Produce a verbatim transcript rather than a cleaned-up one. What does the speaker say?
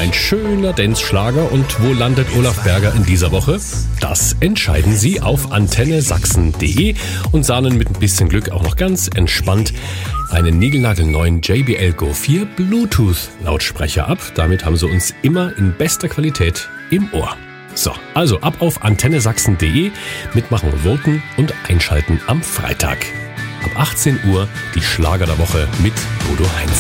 Ein schöner Dance-Schlager. Und wo landet Olaf Berger in dieser Woche? Das entscheiden Sie auf antenne sachsen punkt de und sahnen mit ein bisschen Glück auch noch ganz entspannt einen niegelnagelneuen J B L Go vier Bluetooth-Lautsprecher ab. Damit haben Sie uns immer in bester Qualität im Ohr. So, also ab auf antenne sachsen punkt de, mitmachen und voten und einschalten am Freitag. Ab achtzehn Uhr die Schlager der Woche mit Bodo Heinz.